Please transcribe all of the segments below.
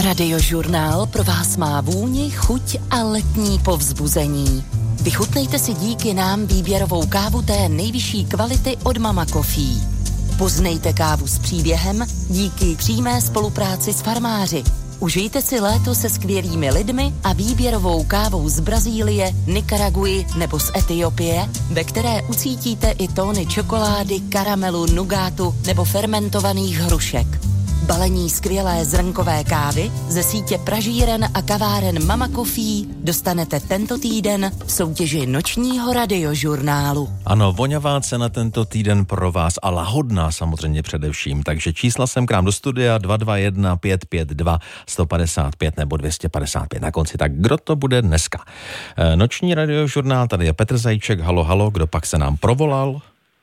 Radiožurnál pro vás má vůni, chuť a letní povzbuzení. Vychutnejte si díky nám výběrovou kávu té nejvyšší kvality od Mama Coffee. Poznejte kávu s příběhem díky přímé spolupráci s farmáři. Užijte si léto se skvělými lidmi a výběrovou kávou z Brazílie, Nikaraguji nebo z Etiopie, ve které ucítíte i tóny čokolády, karamelu, nugátu nebo fermentovaných hrušek. Balení skvělé zrnkové kávy ze sítě pražíren a kaváren Mama Coffee dostanete tento týden v soutěži nočního radiožurnálu. Ano, voňavá cena tento týden pro vás a lahodná samozřejmě především. Takže čísla sem k nám do studia 221 552 155 nebo 255 na konci. Tak kdo to bude dneska? Noční radiožurnál, tady je Petr Zajíček. Halo, halo, kdo pak se nám provolal?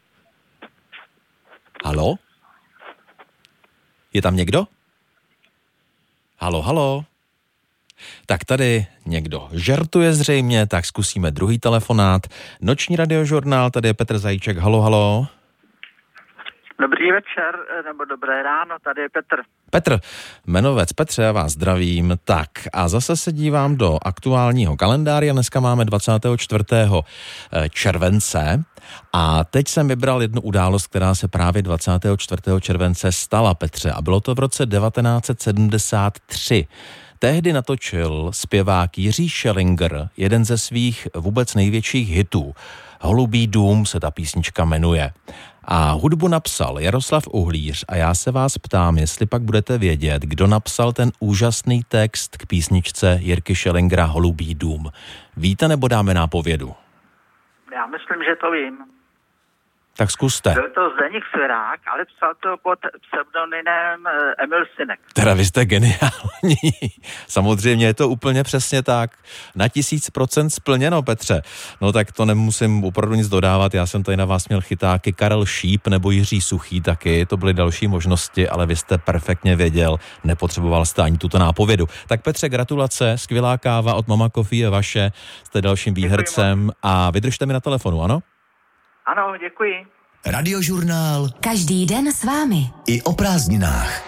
Halo? Je tam někdo? Halo, halo. Tak tady někdo žertuje zřejmě, tak zkusíme druhý telefonát. Noční radiožurnál, tady je Petr Zajíček. Halo, halo. Dobrý večer, nebo dobré ráno, tady je Petr. Petr, jmenovec Petře, já vás zdravím. Tak a zase se dívám do aktuálního kalendáře. Dneska máme 24. července a teď jsem vybral jednu událost, která se právě 24. července stala, Petře, a bylo to v roce 1973. Tehdy natočil zpěvák Jiří Schellinger jeden ze svých vůbec největších hitů. Holubý dům se ta písnička jmenuje. A hudbu napsal Jaroslav Uhlíř a já se vás ptám, jestli pak budete vědět, kdo napsal ten úžasný text k písničce Jirky Schellingera Holubý dům. Víte, nebo dáme nápovědu? Já myslím, že to vím. Tak zkuste. Byl to Zdeněk Svěrák, ale psal to pod pseudonymem Emil Synek. Teda vy jste geniální. Samozřejmě je to úplně přesně tak. Na 1000% splněno, Petře. No tak to nemusím opravdu nic dodávat. Já jsem tady na vás měl chytáky Karel Šíp nebo Jiří Suchý taky. To byly další možnosti, ale vy jste perfektně věděl. Nepotřeboval jste ani tuto nápovědu. Tak Petře, gratulace. Skvělá káva od Mama Coffee je vaše. Jste dalším výhercem a vydržte mi na telefonu, ano? Ano, děkuji. Radiožurnál. Každý den s vámi. I o prázdninách.